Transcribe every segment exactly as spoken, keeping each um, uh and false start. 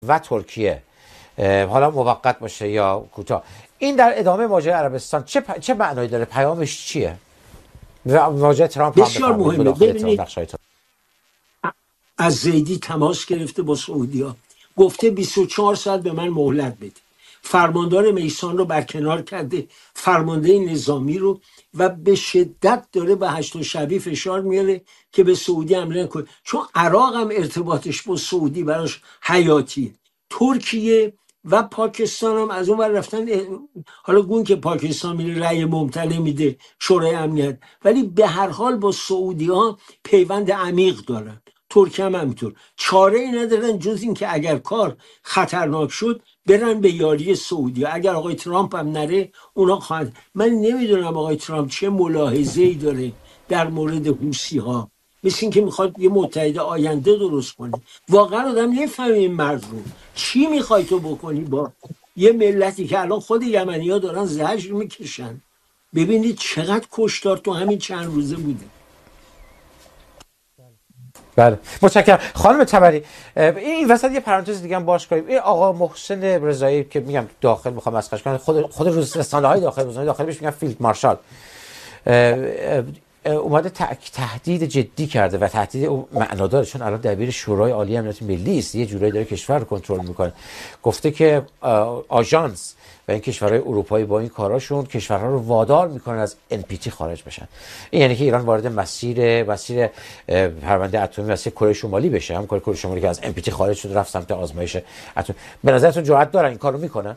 و ترکیه حالا موقت باشه یا کوتاه، این در ادامه ماجرای عربستان چه پ... چه معنایی داره؟ پیامش چیه؟ و ماجرای ترامپ بسیار مهمه. ببینید از زیدی تماس گرفته با سعودیا، گفته بیست و چهار ساعت به من مهلت بده. فرماندار میسان رو برکنار کرده، فرمانده نظامی رو، و به شدت داره به هشت شبی فشار میاره که به سعودی حمله کنه، چون عراق هم ارتباطش با سعودی براش حیاتیه. ترکیه و پاکستان هم از اون ور رفتن، حالا گون که پاکستان میره رأی ممتنع میده شورای امنیت، ولی به هر حال با سعودی ها پیوند عمیق دارن. ترکیه هم همینطور. چاره ای ندارن جز این که اگر کار خطرناک شد برن به یاری سعودی. اگر آقای ترامپ هم نره اونا خواهد. من نمیدونم آقای ترامپ چه ملاحظه ای داره در مورد حوثی ها، مثل این که میخواد یه متحد آینده درست کنه. واقعا آدم نفهمه این مرد رو چی میخوای تو بکنی با یه ملتی که الان خود یمنی ها دارن زجر میکشن. ببینید چقدر کشتار تو همین چند روزه بوده. بله متشکرم. خانم تبری، این وسط یه پرانتز دیگه هم باز کنیم. این آقا محسن رضایی که میگم داخل میخوام مسخرهش کنم، خود خود رسانه‌های داخل رسانه‌های داخل بهش میگن فیلد مارشال، اومده تهدید جدی کرده و تهدید معناداره، چون الان دبیر شورای عالی امنیت ملی است، یه جورایی داره کشور رو کنترل میکنه. گفته که آژانس و این کشورهای اروپایی با این کاراشون کشورها رو وادار میکنن از ان پی تی خارج بشن. این یعنی که ایران وارد مسیر مسیر پرونده اتمی مسیر کره شمالی بشه، هم کره شمالی که از ان پی تی خارج شد رفت سمت آزمایش اتمی. به نظرتون جرأت دارن این کارو میکنن؟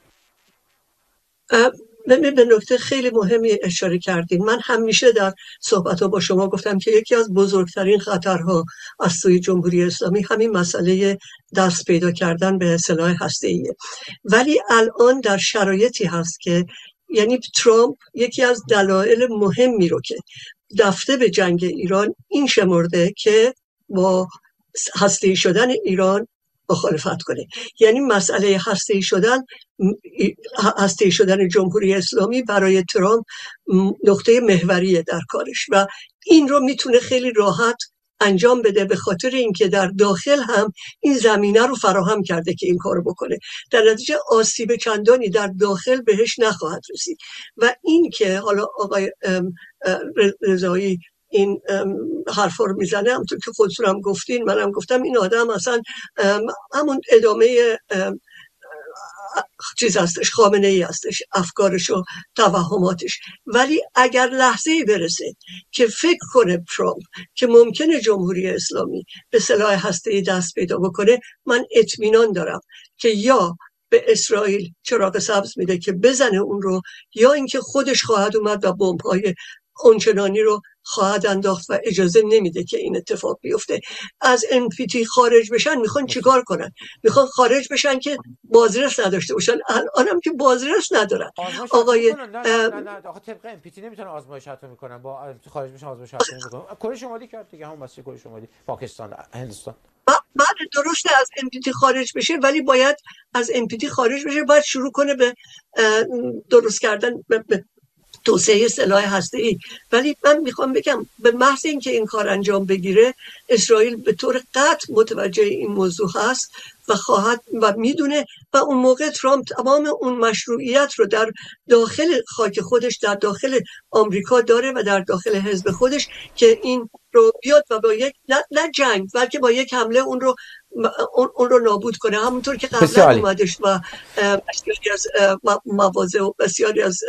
ببین به نکته خیلی مهمی اشاره کردین. من همیشه در صحبت‌ها با شما گفتم که یکی از بزرگترین خطرها از سوی جمهوری اسلامی همین مسئله دست پیدا کردن به سلاح هسته‌ایه. ولی الان در شرایطی هست که یعنی ترامپ یکی از دلایل مهمی رو که دفته به جنگ ایران این شمرده که با هسته‌ای شدن ایران مخالفت کنه. یعنی مسئله هسته‌ای شدن هسته‌ای شدن جمهوری اسلامی برای ترامپ نقطه محوریه در کارش و این رو میتونه خیلی راحت انجام بده، به خاطر اینکه در داخل هم این زمینه رو فراهم کرده که این کارو بکنه. در نتیجه آسیب چندانی در داخل بهش نخواهد رسید. و این که حالا آقای رضایی این حرفا رو میزنه، همونطور که خودتون هم گفتین، منم گفتم، این آدم اصلا همون ادامه چیز هستش، خامنه ای هستش، افکارش و توهماتش. ولی اگر لحظه‌ای برسه که فکر کنه ترامپ که ممکنه جمهوری اسلامی به سلاح هسته‌ای دست پیدا بکنه، من اطمینان دارم که یا به اسرائیل چراغ سبز میده که بزنه اون رو، یا اینکه خودش خواهد اومد و بمب‌های اونچنانی رو خواهد انداخت و اجازه نمیده که این اتفاق بیفته. از ان پی تی خارج بشن میخوان چیکار کنن؟ میخوان خارج بشن که بازرس نداشته باشن. الانم که بازرس ندارن. آقای نه نه نه نه آخه طبق ان پی تی نمیتونن آزمایش اتمی میکنن، با خارج بشن آزمایش اتمی میکنن. کره شمالی کرد دیگه، همون مسیر کره شمالی، پاکستان، هندوستان. بعد درسته از ان پی تی خارج بشه، ولی باید از ان پی تی خارج بشه باید شروع کنه به درست کردن، به توسعه سلاح هسته‌ای. ولی من میخوام بگم به محض اینکه این کار انجام بگیره، اسرائیل به طور قطع متوجه این موضوع هست و خواهد و میدونه، و اون موقع ترامپ تمام اون مشروعیت رو در داخل خاک خودش، در داخل آمریکا داره و در داخل حزب خودش که این رو بیاد و با یک نه, نه جنگ بلکه با یک حمله اون رو اون, اون رو نابود کنه، همونطور که قبلا اومدش و بسیاری از مواضع و بسیاری از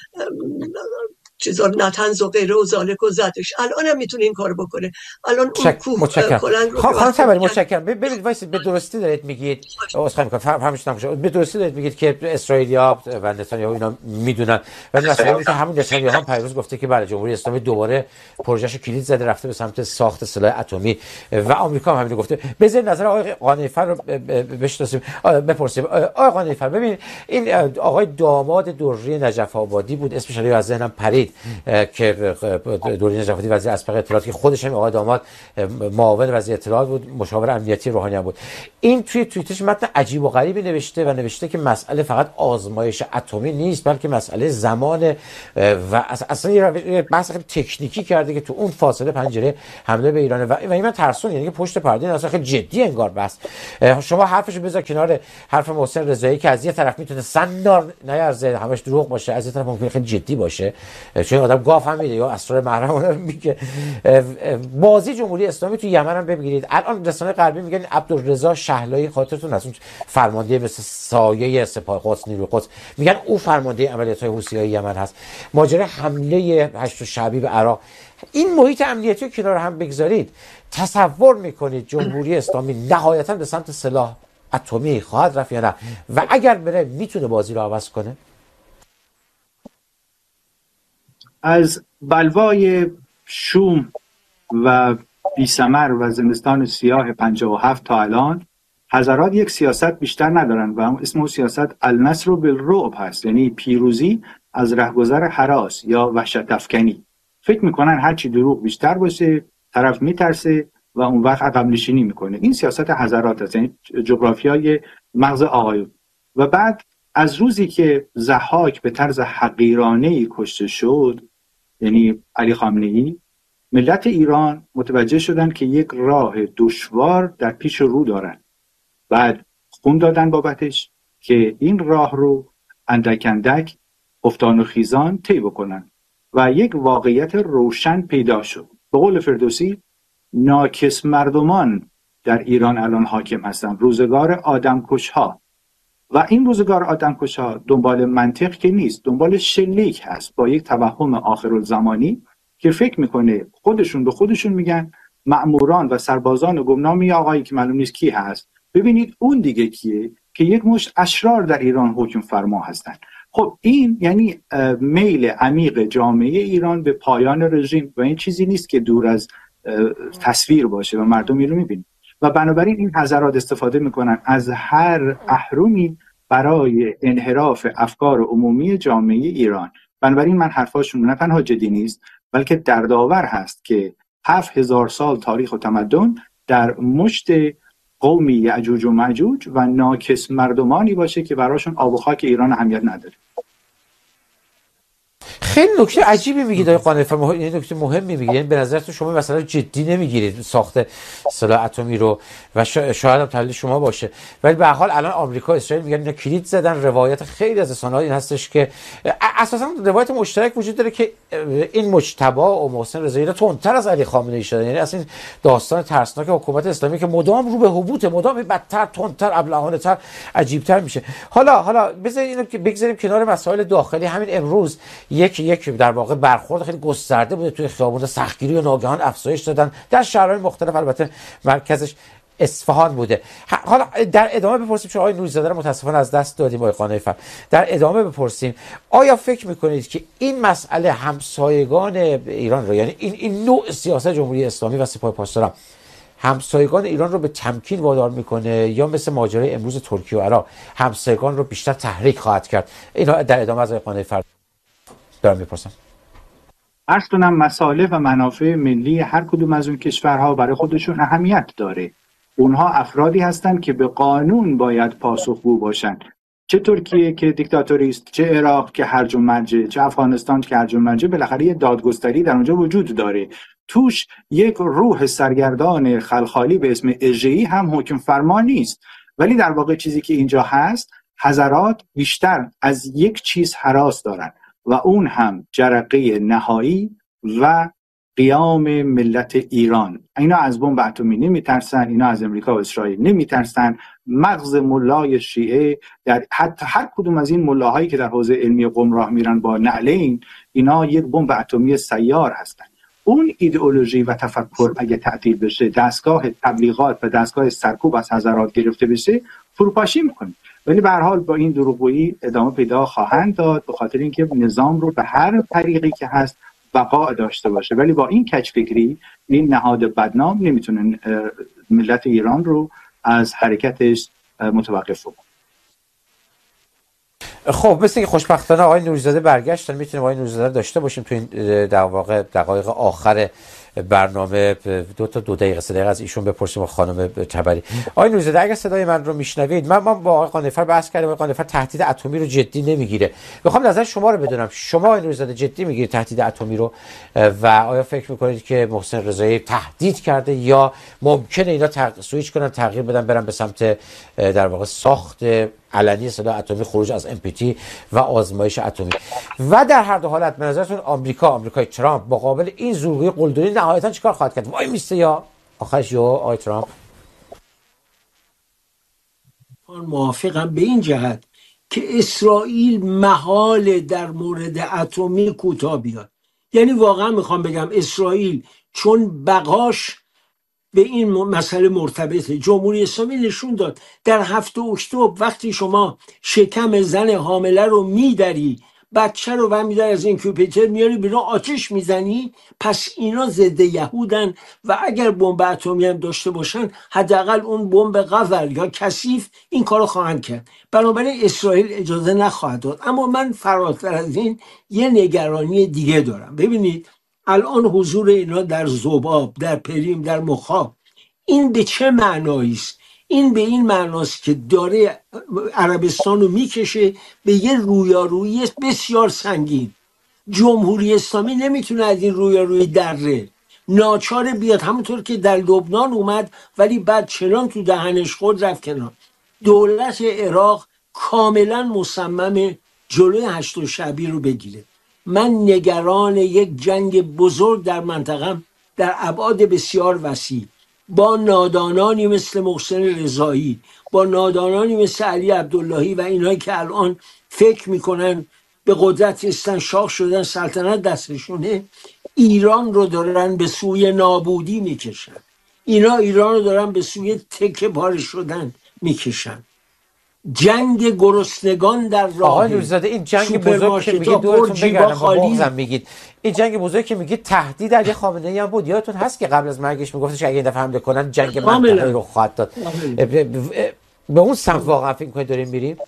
چیزا نتنز و غیره و زالک و زدش. الان هم میتونه این کار بکنه. الان اون کوه کلنگ رو خانم تبری متشکرم. ببینید وایسید، به درستی دارید میگید، عذرخواهی میکنم فهمش نمیشه، به درستی دارید میگید که اسرائیلیا و نتانیاهو اینا میدونن، ولی مثلا که همون نتانیاهو هم پیروز گفته که بله جمهوری اسلامی دوباره پروژه‌اش کلید زده رفته به سمت ساخت سلاح اتمی و آمریکا هم همین گفته. بذارید نظر آقای قانعی‌فر رو بشناسیم، بپرسیم. آقای قانعی‌فر، ببین این آقای داماد دری نجف آبادی بود، اسمش از ذهنم پرید، بگذارید که دوری نجفتی وزیر اسبق اطلاعات که خودش هم آقای داماد معاون وزیر اطلاعات بود، مشاور امنیتی روحانی هم بود، این توی توییتش متن عجیب و غریبی نوشته و نوشته که مسئله فقط آزمایش اتمی نیست بلکه مسئله زمان و اصلا یه بحث خیلی تکنیکی کرده که تو اون فاصله پنجره حمله به ایران و این من ترسون، یعنی که پشت پرده اصلا خیلی جدی انگار بس. شما حرفشو بذار کنار حرف محسن رضایی که از یه طرف میتونه سندار نیارزه همش دروغ باشه، از یه طرف ممکنه خیلی جدی باشه چون آدم گاف هم میده یا اسرار محرم اون رو میگه. بازی جمهوری اسلامی تو یمن هم ببینید الان رسانه غربی میگن عبدالرضا شهلایی، خاطرتون هست اون فرمانده مثل سایه سپاه قدس نیروی قدس، میگن او فرمانده عملیات‌های حوثی‌های یمن هست. ماجرای حمله هشت شعبی به عراق، این محیط امنیتی رو کنار هم بگذارید، تصور میکنید جمهوری اسلامی نهایتاً به سمت سلاح اتمی خواهد رفت یا نه؟ و اگر بره میتونه بازی رو عوض کنه؟ از بلوای شوم و بی‌ثمر و زمستان سیاه پنجاه و هفت تا الان حضرات یک سیاست بیشتر ندارن و اسم اون سیاست النصر بالرعب هست، یعنی پیروزی از رهگذر هراس یا وحشت افکنی. فکر میکنن هرچی دروغ بیشتر باشه طرف میترسه و اون وقت عقب نشینی میکنه. این سیاست حضرات هست، یعنی جغرافیای مغز آقایون. و بعد از روزی که ضحاک به طرز حقیرانه‌ای کشته شد، یعنی علی خامنه‌ای، ملت ایران متوجه شدن که یک راه دشوار در پیش رو دارن. بعد خون دادن بابتش که این راه رو اندک اندک افتان و خیزان طی بکنن و یک واقعیت روشن پیدا شد. به قول فردوسی ناکس مردمان در ایران الان حاکم هستن، روزگار آدمکش ها. و این روزگار آدمکش ها دنبال منطق که نیست، دنبال شلیک هست با یک توهم آخرالزمانی که فکر میکنه خودشون به خودشون میگن مأموران و سربازان و گمنامی آقایی که معلوم نیست کی هست، ببینید اون دیگه کیه که یک مشت اشرار در ایران حکم فرما هستن. خب این یعنی میل عمیق جامعه ایران به پایان رژیم و این چیزی نیست که دور از تصویر باشه و مردم اینو میبینن و بنابراین این حضرات استفاده میکنن از هر اهرمی برای انحراف افکار عمومی جامعه ایران. بنابراین من حرفاشون نه تنها جدی نیست بلکه دردآور هست که هفت هزار سال تاریخ و تمدن در مشت قومی یعجوج و معجوج و ناکس مردمانی باشه که براشون آب و خاک ایران اهمیت نداره. خیلی نکته عجیبی میگید آقای قانع‌فر، یه نکته مهمی میگید، یعنی به نظرتون شما مثلا جدی نمیگیرید ساخت سلاح اتمی رو و شاید هم تحلیل شما باشه، ولی به هر حال الان آمریکا و اسرائیل میگن اینا کلید زدن. روایت خیلی از رسانه‌ها این هستش که اساسا روایت مشترک وجود داره که این مجتبی و محسن رضایی تندتر از علی خامنه‌ای شدن، یعنی اصلا داستان ترسناک حکومت اسلامی که مدام رو به هبوط، مدام بدتر، تندتر، ابلهانه‌تر، عجیب‌تر میشه. حالا حالا بذارید اینو که بگذاریم کنار مسائل داخلی. همین امروز یک یک در واقع برخورد خیلی گسترده بوده توی خیابون، سختگیری و ناگهان افزایش دادن در شهرهای مختلف، البته مرکزش اصفهان بوده. حالا در ادامه بپرسیم، چون آقای نوری‌زاده رو متاسفانه از دست دادیم آقای قانع‌فر، در ادامه بپرسیم آیا فکر میکنید که این مسئله همسایگان ایران رو، یعنی این این نوع سیاست جمهوری اسلامی و سپاه پاسداران همسایگان ایران رو به تمکین وادار میکنه یا مثل ماجرای امروز ترکیه و عراق همسایگان رو بیشتر تحریک خواهد کرد؟ اینا در ادامه از آقای قانع‌فر دارم میپرسم. عرض کنم مصالح و منافع ملی هر کدوم از اون کشورها برای خودشون اهمیت داره. اونها افرادی هستند که به قانون باید پاسخگو باشن، چه ترکیه که دیکتاتوری است، چه عراق که هرج و مرج، چه افغانستان که هرج و مرج، بالاخره یه دادگستری در اونجا وجود داره. توش یک روح سرگردان خلخالی به اسم اژه‌ای هم حکم فرما نیست، ولی در واقع چیزی که اینجا هست، حضرات بیشتر از یک چیز هراس دارن و اون هم جرقه نهایی و قیام ملت ایران. اینا از بمب اتمی نمیترسن، اینا از امریکا و اسرائیل نمیترسن. مغز ملای شیعه در حتی هر کدوم از این ملاهایی که در حوزه علمی قم راه میرن با نعلین، اینا یک بمب اتمی سیار هستن. اون ایدئولوژی و تفکر اگه تعطیل بشه، دستگاه تبلیغات و دستگاه سرکوب از حضرات گرفته بشه، فروپاشی میکنه. ولی به هر حال با این دروغگویی ادامه پیدا خواهند داد، به خاطر اینکه نظام رو به هر طریقی که هست بقا داشته باشه. ولی با این کج فکری، این نهاد بدنام نمیتونه ملت ایران رو از حرکتش متوقف کنه. خب مثل که خوشبختانه آقای نوری‌زاده برگشتن، میتونیم آقای نوری‌زاده رو داشته باشیم تو این در واقع دقایق آخر برنامه. دو تا دو دقیقه سه دقیقه از ایشون بپرسیم و خانم تبری. آقای نوری‌زاده اگر صدای من رو میشنوید، من من با آقای قانفر بحث کردم، آقای قانفر تهدید اتمی رو جدی نمیگیره. میخوام نظر شما رو بدونم، شما آقای نوری‌زاده جدی میگیرید تهدید اتمی رو و آیا فکر میکنید که محسن رضایی تهدید کرده یا ممکنه اینا تغ... سویچ کنن، تغییر بدن، برن به سمت در واقع ساخت علنی سلاح اتمی، خروج از ام پی تی و آزمایش اتمی؟ و در هر دو حالت به نظرتون آمریکا، آمریکای ترامپ مقابل این زورگویی قلدری نهایتا چیکار خواهد کرد؟ وای میسته یا آخرش یا آقای ترامپ؟ من موافقم به این جهت که اسرائیل محال در مورد اتمی کوتاه بیاد. یعنی واقعا میخوام بگم اسرائیل چون بقاش به این مسئله مرتبطه. جمهوری اسلامی نشون داد در هفته اکتبر وقتی شما شکم زن حامله رو میدری، بچه رو برمیداری از اینکوبیتر میاری بیرون، آتش میزنی، پس اینا ضد یهودن و اگر بمب اتمی هم داشته باشن حداقل اون بمب قذر یا کثیف این کارو خواهند کرد. بنابراین اسرائیل اجازه نخواهد داد. اما من فراتر از این یه نگرانی دیگه دارم. ببینید الان حضور اینا در ذباب، در پریم، در مخاب، این به چه معنایی است؟ این به این معناست که داره عربستان رو میکشه به یه رویارویی بسیار سنگین. جمهوری اسلامی نمیتونه از این رویارویی دره، ناچار بیاد، همونطور که در لبنان اومد ولی بعد چنان تو دهنش خود رفت کنار. دولت عراق کاملا مصمم جلوی هشت شعبی رو بگیره. من نگران یک جنگ بزرگ در منطقه در ابعاد بسیار وسیع با نادانانی مثل محسن رضایی، با نادانانی مثل علی عبداللهی و اینایی که الان فکر میکنن به قدرت استنشاق شدن، سلطنت دستشونه، ایران رو دارن به سوی نابودی میکشن. اینا ایران رو دارن به سوی تکه پاره شدن میکشن. جنگ گرسنگان در راه. آقای نوری‌زاده این جنگ بزرگ که میگید دورتون بگردم با بغضم میگید، این جنگ بزرگ که میگید تهدید علی خامنه‌ای هم بود. یادتون هست که قبل از مرگش میگفتش اگه این دفعه حمله کنن جنگ منطقه‌ای رو خواهد داد. به اون سمت واقعا فکر می‌کنید داریم میریم؟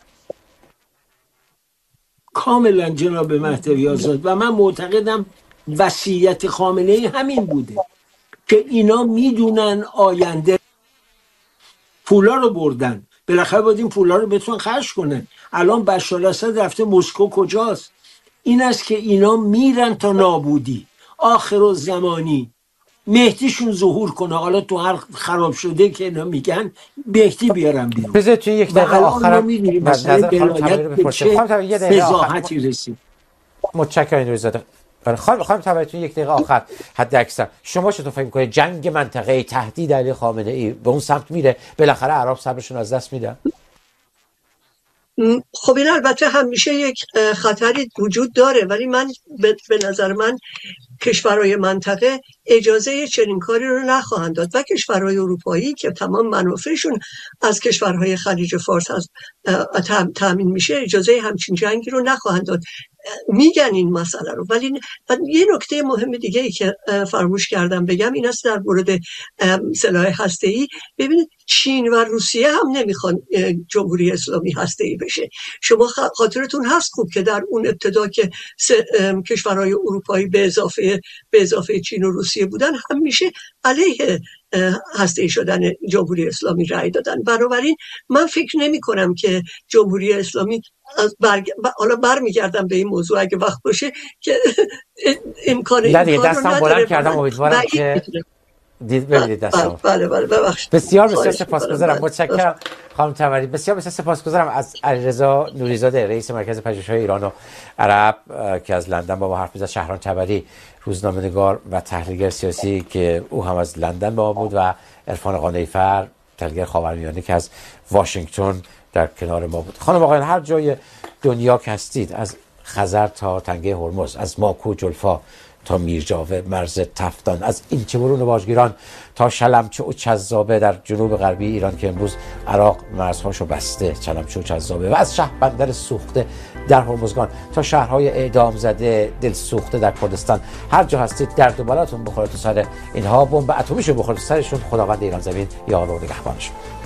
کاملا جناب مهدوی آزاد. و من معتقدم وصیت خامنه‌ای همین بوده که اینا میدونن آینده پولا رو بردن، بالاخره باید این پولا رو بتونن خرج کنن. الان بشار اسد رفته مسکو، کجاست؟ این است که اینا میرن تا نابودی، آخر الزمانی مهدیشون ظهور کنه. حالا تو هر خراب شده که اینا میگن مهدی بیارن بیرون. بذار توی یک دقیقه آخرم می‌بینیم مثلا بلایت به چه فضاحتی رسید. متشکرم نوری‌زاده. خانم خانم تبریتون یک دقیقه آخر حد اکثر شما چطور فکر می‌کنید جنگ منطقه‌ای، تهدید علی خامنه‌ای به اون سمت میره؟ بالاخره عرب صبرشون از دست میدن؟ خب این البته همیشه یک خطری وجود داره، ولی من به نظر من کشورهای منطقه اجازه چنین کاری رو نخواهند داد و کشورهای اروپایی که تمام منافعشون از کشورهای خلیج فارس از تامین میشه اجازه همچین جنگی رو نخواهند داد. میگن این مسئله رو، ولی یه نکته مهم دیگه ای که فراموش کردم بگم این است در مورد سلاح هسته‌ای. ببینید چین و روسیه هم نمیخوان جمهوری اسلامی هسته‌ای بشه. شما خاطرتون هست خوب که در اون ابتدا که کشورهای اروپایی به اضافه به اضافه چین و روسیه بودن همیشه علیه هسته‌ای شدن جمهوری اسلامی رأی دادن. بنابراین من فکر نمی کنم که جمهوری اسلامی از برگ... حالا برمیگردم به این موضوع اگه وقت باشه که امکان این کار رو دستم بلند کردم، امیدوارم که دید ببینید دستم. بله بله ببخشید. بسیار بسیار سپاسگزارم. متشکرم خانم تبری. بسیار بسیار سپاسگزارم از علیرضا نوری‌زاده رئیس مرکز پژوهش‌های ایران و عرب که از لندن با ما حرف می‌زد، شهرام تبری روزنامه‌نگار و تحلیلگر سیاسی که او هم از لندن با ما بود و عرفان قانیفر تحلیلگر خاورمیانه که از واشنگتن در کنار ما بود. خانم آقایان هر جای دنیا که هستید، از خزر تا تنگه هرمز، از ماکو جلفا تا میرجاوه مرز تفتان، از این چبرون واژگیران تا شلمچه و چذابه در جنوب غربی ایران که امروز عراق مرزهاشو بسته، چلمچه و چذابه، و از شهر بندر سوخته در هرمزگان تا شهرهای اعدام زده دل سوخته در کردستان، هر جا هستید درد و بلاتون بخوره تو سر اینها، بمب اتمیشو بخوره تو سرشون. خداوند ایران زمین یار و نگهبانشون.